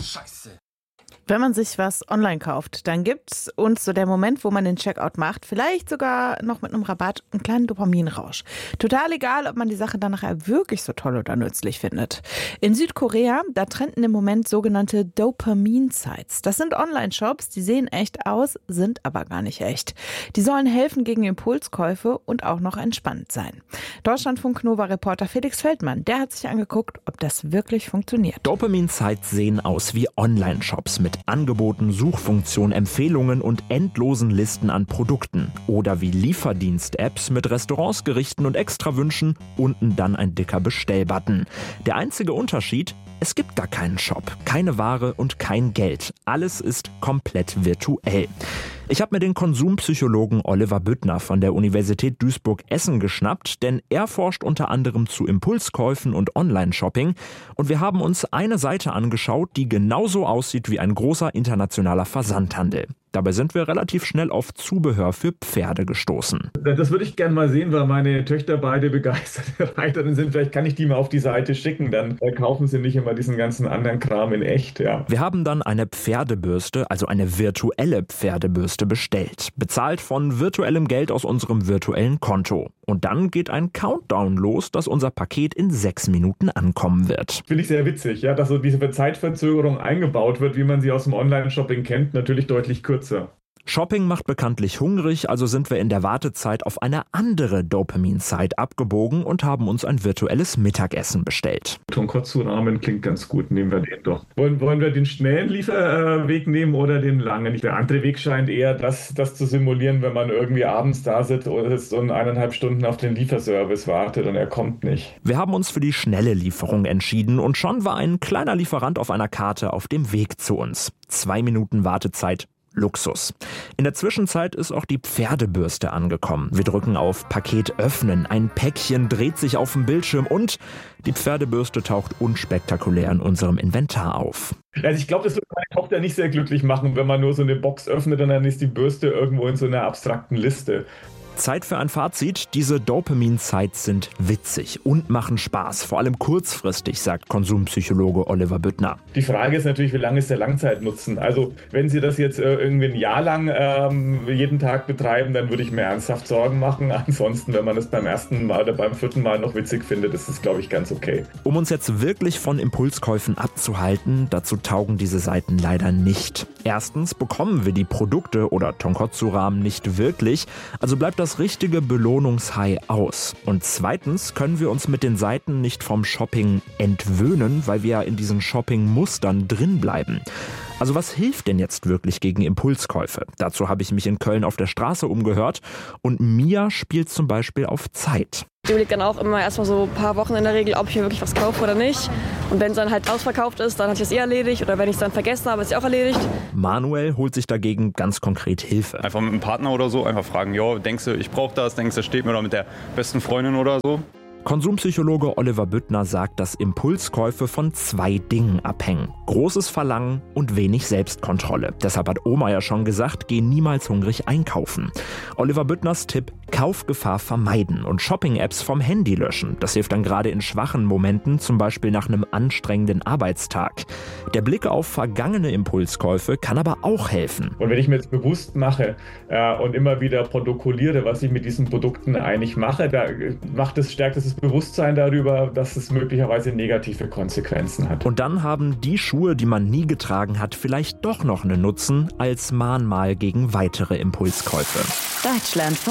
Scheiße. Wenn man sich was online kauft, dann gibt's uns so der Moment, wo man den Checkout macht, vielleicht sogar noch mit einem Rabatt, einen kleinen Dopaminrausch. Total egal, ob man die Sache dann nachher wirklich so toll oder nützlich findet. In Südkorea, da trenden im Moment sogenannte Dopamin-Sites. Das sind Online-Shops, die sehen echt aus, sind aber gar nicht echt. Die sollen helfen gegen Impulskäufe und auch noch entspannt sein. Deutschlandfunk-Nova-Reporter Felix Feldmann, der hat sich angeguckt, ob das wirklich funktioniert. Dopamin-Sites sehen aus wie Online-Shops mit Angeboten, Suchfunktionen, Empfehlungen und endlosen Listen an Produkten. Oder wie Lieferdienst-Apps mit Restaurants, Gerichten und Extrawünschen, unten dann ein dicker Bestellbutton. Der einzige Unterschied: es gibt gar keinen Shop, keine Ware und kein Geld. Alles ist komplett virtuell. Ich habe mir den Konsumpsychologen Oliver Büttner von der Universität Duisburg-Essen geschnappt, denn er forscht unter anderem zu Impulskäufen und Online-Shopping. Und wir haben uns eine Seite angeschaut, die genauso aussieht wie ein großer internationaler Versandhandel. Dabei sind wir relativ schnell auf Zubehör für Pferde gestoßen. Das würde ich gerne mal sehen, weil meine Töchter beide begeisterte Reiterinnen sind. Vielleicht kann ich die mal auf die Seite schicken, dann kaufen sie nicht immer diesen ganzen anderen Kram in echt. Ja. Wir haben dann eine Pferdebürste, also eine virtuelle Pferdebürste bestellt. Bezahlt von virtuellem Geld aus unserem virtuellen Konto. Und dann geht ein Countdown los, dass unser Paket in 6 Minuten ankommen wird. Finde ich sehr witzig, ja, dass so diese Zeitverzögerung eingebaut wird, wie man sie aus dem Online-Shopping kennt, natürlich deutlich kürzer. Shopping macht bekanntlich hungrig, also sind wir in der Wartezeit auf eine andere Dopamin-Site abgebogen und haben uns ein virtuelles Mittagessen bestellt. Tonkotsu-Ramen klingt ganz gut, nehmen wir den doch. Wollen wir den schnellen Lieferweg nehmen oder den langen? Der andere Weg scheint eher das zu simulieren, wenn man irgendwie abends da sitzt und 1,5 Stunden auf den Lieferservice wartet und er kommt nicht. Wir haben uns für die schnelle Lieferung entschieden und schon war ein kleiner Lieferant auf einer Karte auf dem Weg zu uns. 2 Minuten Wartezeit. Luxus. In der Zwischenzeit ist auch die Pferdebürste angekommen. Wir drücken auf Paket öffnen, ein Päckchen dreht sich auf dem Bildschirm und die Pferdebürste taucht unspektakulär in unserem Inventar auf. Also ich glaube, das wird meine Tochter nicht sehr glücklich machen, wenn man nur so eine Box öffnet und dann ist die Bürste irgendwo in so einer abstrakten Liste. Zeit für ein Fazit. Diese Dopamin-Sites sind witzig und machen Spaß, vor allem kurzfristig, sagt Konsumpsychologe Oliver Büttner. Die Frage ist natürlich, wie lange ist der Langzeitnutzen? Also wenn Sie das jetzt irgendwie ein Jahr lang jeden Tag betreiben, dann würde ich mir ernsthaft Sorgen machen. Ansonsten, wenn man es beim ersten Mal oder beim 4. Mal noch witzig findet, ist es, glaube ich, ganz okay. Um uns jetzt wirklich von Impulskäufen abzuhalten, dazu taugen diese Seiten leider nicht. Erstens bekommen wir die Produkte oder Tonkotsu-Ramen nicht wirklich, also bleibt das richtige Belohnungshigh aus. Und zweitens können wir uns mit den Seiten nicht vom Shopping entwöhnen, weil wir ja in diesen Shopping-Mustern drin bleiben. Also was hilft denn jetzt wirklich gegen Impulskäufe? Dazu habe ich mich in Köln auf der Straße umgehört und Mia spielt zum Beispiel auf Zeit. Ich überlege dann auch immer erstmal so ein paar Wochen in der Regel, ob ich mir wirklich was kaufe oder nicht. Und wenn es dann halt ausverkauft ist, dann habe ich es erledigt. Oder wenn ich es dann vergessen habe, ist es auch erledigt. Manuel holt sich dagegen ganz konkret Hilfe. Einfach mit einem Partner oder so, einfach fragen, jo, denkst du, ich brauche das, denkst du, das steht mir, oder mit der besten Freundin oder so. Konsumpsychologe Oliver Büttner sagt, dass Impulskäufe von 2 Dingen abhängen. Großes Verlangen und wenig Selbstkontrolle. Deshalb hat Oma ja schon gesagt, geh niemals hungrig einkaufen. Oliver Büttners Tipp: Kaufgefahr vermeiden und Shopping-Apps vom Handy löschen. Das hilft dann gerade in schwachen Momenten, zum Beispiel nach einem anstrengenden Arbeitstag. Der Blick auf vergangene Impulskäufe kann aber auch helfen. Und wenn ich mir jetzt bewusst mache und immer wieder protokolliere, was ich mit diesen Produkten eigentlich mache, da stärkt es das Bewusstsein darüber, dass es möglicherweise negative Konsequenzen hat. Und dann haben die Schuhe, die man nie getragen hat, vielleicht doch noch einen Nutzen als Mahnmal gegen weitere Impulskäufe. Deutschlandfunk